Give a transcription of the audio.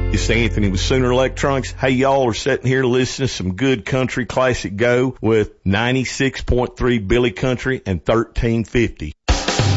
It's Anthony with Sooner Electronics. Hey, y'all are sitting here listening to some good country classic go with 96.3 Billy Country and 1350.